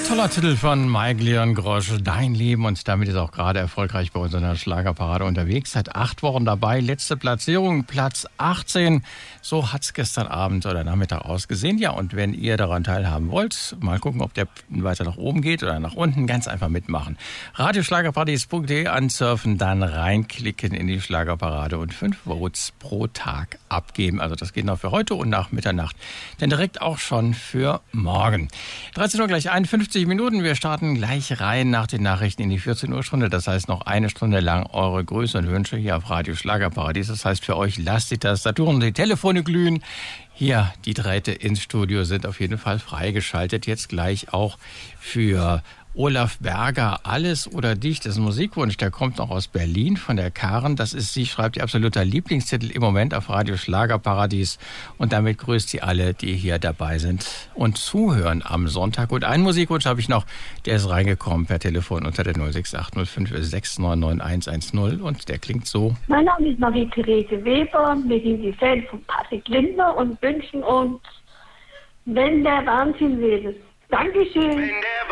Toller Titel von Mike Leon Grosch, Dein Leben, und damit ist auch gerade erfolgreich bei uns in der Schlagerparade unterwegs. Seit 8 Wochen dabei, letzte Platzierung, Platz 18. So hat's gestern Abend oder Nachmittag ausgesehen. Ja, und wenn ihr daran teilhaben wollt, mal gucken, ob der weiter nach oben geht oder nach unten, ganz einfach mitmachen. Radioschlagerpartys.de ansurfen, dann reinklicken in die Schlagerparade und 5 Votes pro Tag abgeben. Also das geht noch für heute und nach Mitternacht, denn direkt auch schon für morgen. 13 Uhr gleich 51 Minuten. Wir starten gleich rein nach den Nachrichten in die 14 Uhr Stunde. Das heißt noch eine Stunde lang eure Grüße und Wünsche hier auf Radio Schlagerparadies. Das heißt für euch, lasst die Tastaturen und die Telefone glühen. Hier, die Drähte ins Studio sind auf jeden Fall freigeschaltet. Jetzt gleich auch für Olaf Berger, Alles oder Dich, das ist ein Musikwunsch, der kommt noch aus Berlin von der Karen. Das ist, sie schreibt, ihr absoluter Lieblingstitel im Moment auf Radio Schlagerparadies. Und damit grüßt sie alle, die hier dabei sind und zuhören am Sonntag. Und einen Musikwunsch habe ich noch, der ist reingekommen per Telefon unter der 06805 699 und der klingt so. Mein Name ist Marie-Therese Weber, wir sind die Fans von Patrick Lindner und wünschen uns, wenn der Wahnsinn wäre. Dankeschön.